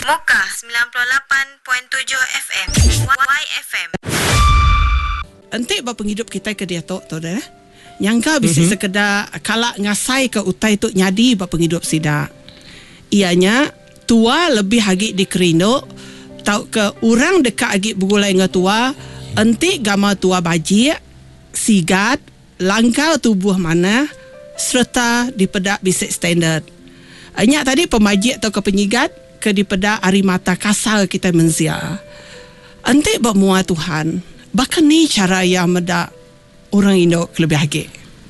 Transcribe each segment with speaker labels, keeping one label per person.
Speaker 1: Moka 98.7 FM YFM.
Speaker 2: Entik berpenghidup kita ke dia tu dah. Nyangka bisa sekedar kalak ngasai ke utai tu nyadi berpenghidup sida. Ianya tua lebih hagi dikerino tau ke orang dekat hagi bergulai dengan tua. Entik gama tua bajik, sigat, langkau tubuh mana serta dipedak bisik standard. Anyak tadi pemajik atau ke penyigat ke dipedak ari mata kasar kita menzia. Entik bermua Tuhan. Bahkan ni cara yang medak orang Indo lebih hagi.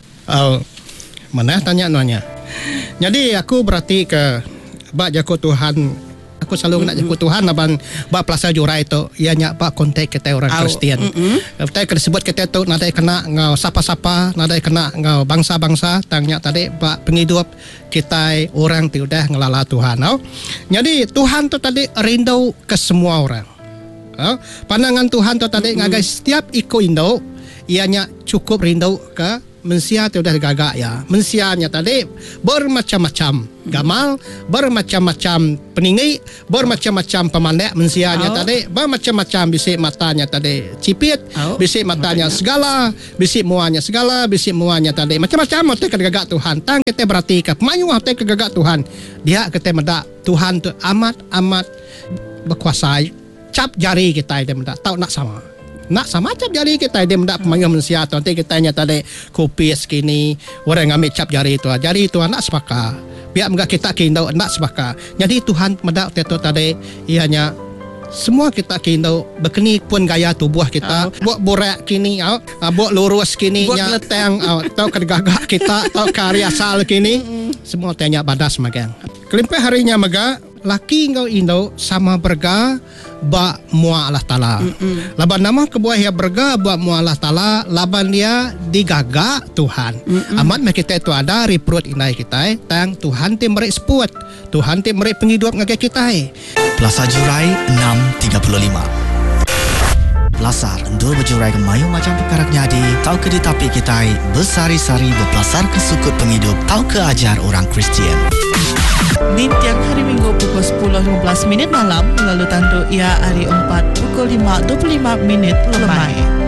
Speaker 3: Mana tanya nanya. Jadi aku berarti ke bak jago Tuhan. Aku selalu nak jago Tuhan aban bak pelasa jurai tu ianya bak kontak kita orang Kristian. Kita disebut kita tu nadai kena ngau sapa-sapa, nadai kena ngau bangsa-bangsa tangnya tadi bak penghidup kita orang tu dah ngelala Tuhan. Jadi Tuhan tu tadi rindu ke semua orang. Pandangan Tuhan tu tadi ngagai setiap iko Indo ianya cukup rindu ke mensia tu dah gagak ya. Mensianya tadi bermacam-macam gamal, bermacam-macam peninggi, bermacam-macam pemandai mensianya tadi, bermacam-macam bisik matanya tadi cipit, bisik matanya segala, bisik muanya segala, bisik muanya tadi macam-macam hotel ke gagak Tuhan. Tang kita berarti ke pemayu hotel ke gagak Tuhan. Dia kita medak Tuhan tu amat berkuasa. Cap jari kita dia medak tahu nak sama. Nak sama cap jari kita dia mendak pemanggil manusia tu nanti kita nya tadi kopi sekini orang ambil cap jari tu nak sepaka biar enggak kita kindo nak sepaka. Jadi Tuhan mendak tu tadi ianya semua kita kindo berkeni pun gaya tubuh kita buat borak kini buat lurus kini nya leteng atau kedegagak kita atau karya asal kini semua tanya badas magang kelimpe harinya mega laki ngau Indo sama berga ba mua Allah Ta'ala. Laban nama kebuah ya berga ba mua Allah Ta'ala, laban dia digagak Tuhan. Amat kita itu ada reprut inai kita tang Tuhan ti merik seput. Tuhan ti merik penghidup ngagai kita.
Speaker 4: Plaza Jurai 6.35. Belasar dua berjurai kemayu macam perkara nyadi tau ke ditapi kita bersari-sari berpelasar ke sukut penghidup tau ke ajar orang Kristian.
Speaker 5: Di tiap hari Minggu pukul 10.15 malam lalu tandu ia hari 4 pukul 5.25 lemai.